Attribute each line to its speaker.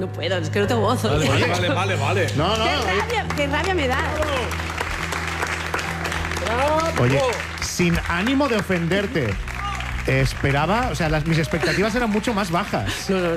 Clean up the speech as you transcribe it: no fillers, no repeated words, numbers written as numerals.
Speaker 1: No puedo, es que no tengo voz.
Speaker 2: Vale,
Speaker 1: Oye.
Speaker 2: vale.
Speaker 3: No, no.
Speaker 1: Qué rabia me da.
Speaker 3: Oye, sin ánimo de ofenderte, esperaba, o sea, mis expectativas eran mucho más bajas.
Speaker 1: No,